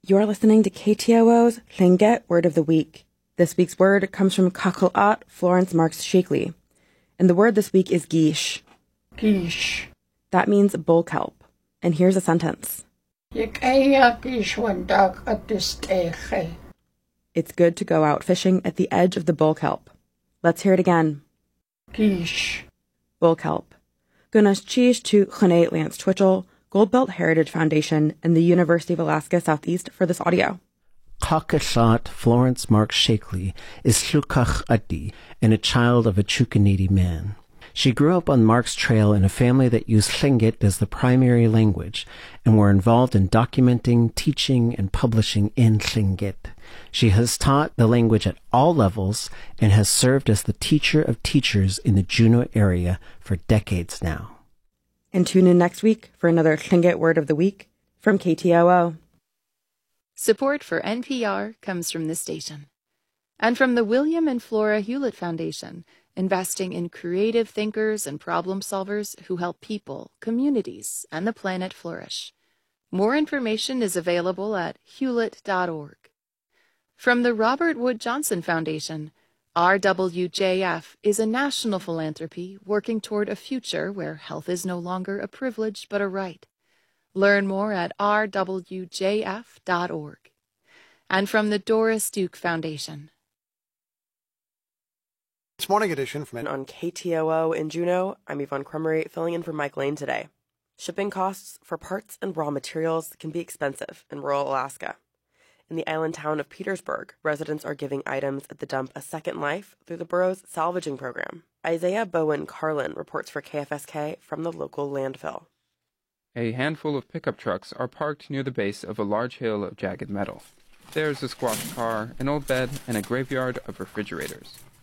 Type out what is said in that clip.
You're listening to KTOO's Tlingit Word of the Week. This week's word comes from Kaka'at Florence Marks Shakely. And the word this week is gish. Gish. That means bull kelp. And here's a sentence. It's good to go out fishing at the edge of the bull kelp. Let's hear it again. Gish. Bull kelp. Gunas cheese to Chane Lance Twitchell, Goldbelt Heritage Foundation, and the University of Alaska Southeast for this audio. Kaka'at Florence Marks Shakely is Tlukach Adi and a child of a Chukanidi man. She grew up on Mark's Trail in a family that used Tlingit as the primary language and were involved in documenting, teaching, and publishing in Tlingit. She has taught the language at all levels and has served as the teacher of teachers in the Juneau area for decades now. And tune in next week for another Tlingit Word of the Week from KTOO. Support for NPR comes from this station and from the William and Flora Hewlett Foundation, investing in creative thinkers and problem solvers who help people, communities, and the planet flourish. More information is available at hewlett.org. From the Robert Wood Johnson Foundation, RWJF is a national philanthropy working toward a future where health is no longer a privilege but a right. Learn more at rwjf.org. And from the Doris Duke Foundation. This morning edition from On KTOO in Juneau, I'm Yvonne Cremery filling in for Mike Lane today. Shipping costs for parts and raw materials can be expensive in rural Alaska. In the island town of Petersburg, residents are giving items at the dump a second life through the borough's salvaging program. Isaiah Bowen Carlin reports for KFSK from the local landfill. A handful of pickup trucks are parked near the base of a large hill of jagged metal. There's a squashed car, an old bed, and a graveyard of refrigerators.